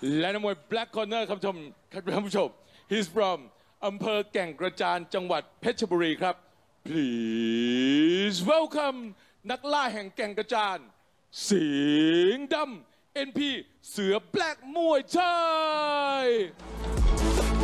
และนักมวย Black Corner ครับท่านผู้ชม He's from อำเภอแก่งกระจานจังหวัดเพชรบุรีครับ Please welcome นักล่าแห่งแก่งกระจานสิงห์ดำ NP เสือ Black มวยไทย